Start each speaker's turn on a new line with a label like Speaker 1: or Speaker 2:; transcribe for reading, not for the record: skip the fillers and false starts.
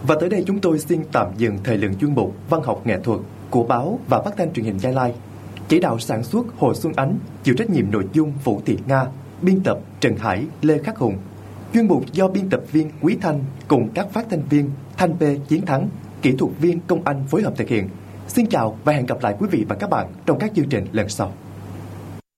Speaker 1: Và tới đây chúng tôi xin tạm dừng thời lượng chuyên mục Văn học nghệ thuật của báo và phát thanh truyền hình Gia Lai. Chỉ đạo sản xuất Hồ Xuân Ánh, chịu trách nhiệm nội dung Vũ Thị Nga, biên tập Trần Hải, Lê Khắc Hùng. Chuyên mục do biên tập viên Quý Thanh cùng các phát thanh viên Thanh P, Chiến Thắng, kỹ thuật viên Công Anh phối hợp thực hiện. Xin chào và hẹn gặp lại quý vị và các bạn trong các chương trình lần sau.